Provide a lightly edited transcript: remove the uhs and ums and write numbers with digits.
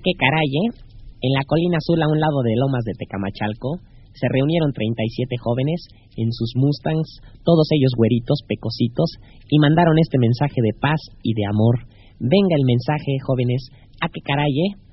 qué caray, En la colina azul a un lado de Lomas de Tecamachalco se reunieron 37 jóvenes en sus Mustangs, todos ellos güeritos, pecositos, y mandaron este mensaje de paz y de amor. Venga el mensaje, jóvenes, a qué caray,